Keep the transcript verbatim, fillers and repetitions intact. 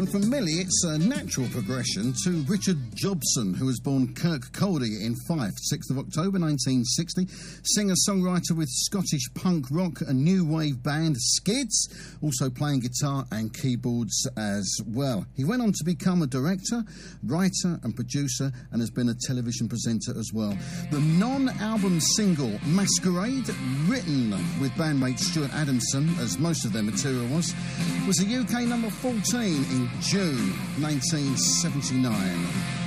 And from Millie, it's a natural progression to Richard Jobson, who was born Kirk Cody in Fife, sixth of October nineteen sixty. Singer-songwriter with Scottish punk rock and new wave band Skids, also playing guitar and keyboards as well. He went on to become a director, writer and producer, and has been a television presenter as well. The non-album single Masquerade, written with bandmate Stuart Adamson, as most of their material was, was a U K number fourteen in June nineteen seventy-nine.